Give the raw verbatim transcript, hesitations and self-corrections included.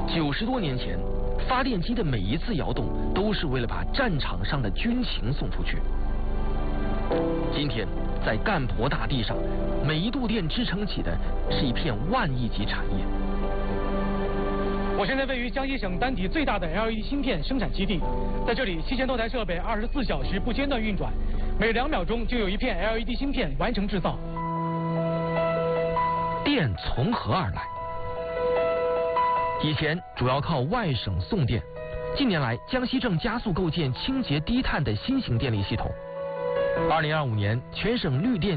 九十多年前，发电机的每一次摇动都是为了把战场上的军情送出去。今天，在干婆大地上，每一度电支撑起的是一片万亿级产业。 我现在位于江西省单体最大的 L E D 芯片生产基地，在这里七千多台设备二十四小时不间断运转，每两秒钟就有一片 L E D 芯片完成制造。 电从何而来？以前主要靠外省送电，近年来江西正加速构建清洁低碳的新型电力系统。二零二五年，全省绿电